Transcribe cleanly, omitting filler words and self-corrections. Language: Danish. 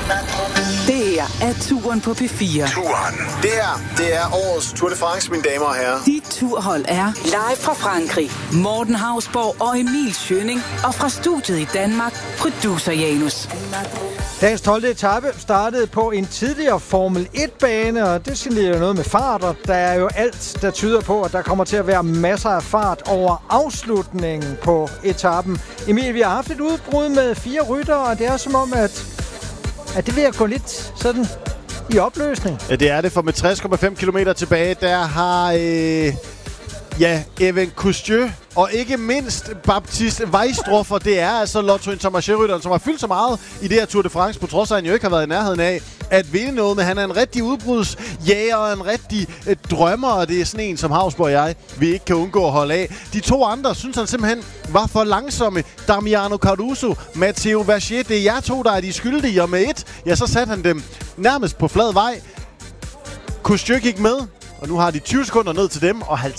Det her er Turen på P4. Turen. Det her, det er årets Tour de France, mine damer og herrer. Dit turhold er live fra Frankrig. Morten Hausborg og Emil Schønning. Og fra studiet i Danmark, producer Janus. Dagens 12. etape startede på en tidligere Formel 1-bane, og det signalerer noget med fart, og der er jo alt, der tyder på, at der kommer til at være masser af fart over afslutningen på etappen. Emil, vi har haft et udbrud med 4 ryttere, og det er som om, at det vil gå lidt sådan i opløsning. Ja, det er det, for med 60,5 km tilbage, der har Evan Cousteau og ikke mindst Baptiste Weistroffer, det er altså Lotto Intermarché-rytteren, som har fyldt så meget i det her Tour de France, på trods af, at han jo ikke har været i nærheden af at vinde noget, men han er en rigtig udbrudsjæger og en rigtig drømmer, og det er sådan en, som Hausborg og jeg, vi ikke kan undgå at holde af. De 2 andre synes han simpelthen var for langsomme. Damiano Caruso, Matteo Vergier, det er jer 2, der er de skyldige, og med 1, så satte han dem nærmest på flad vej. Cousteau gik med, og nu har de 20 sekunder ned til dem, og